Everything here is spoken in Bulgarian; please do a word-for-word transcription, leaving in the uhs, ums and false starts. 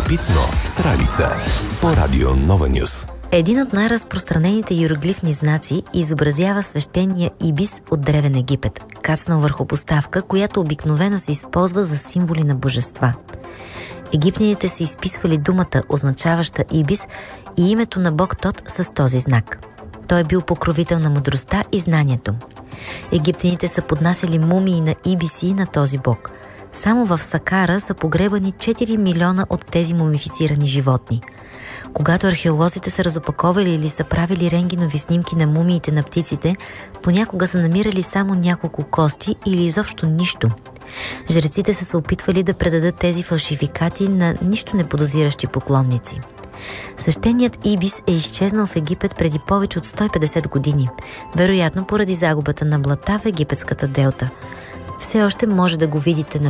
Любопитно с Ралица по Радио Нова Нюс. Един от най-разпространените иероглифни знаци изобразява свещения ибис от Древен Египет, кацнал върху поставка, която обикновено се използва за символи на божества. Египтяните са изписвали думата, означаваща ибис, и името на бог Тот с този знак. Той е бил покровител на мъдростта и знанието. Египтяните са поднасяли мумии на ибиси на този бог. Само в Сакара са погребани четири милиона от тези мумифицирани животни. Когато археолозите са разопаковали или са правили рентгенови снимки на мумиите на птиците, понякога са намирали само няколко кости или изобщо нищо. Жреците са се опитвали да предадат тези фалшификати на нищо неподозиращи поклонници. Свещеният ибис е изчезнал в Египет преди повече от сто и петдесет години, вероятно поради загубата на блата в египетската делта. Все още може да го видите на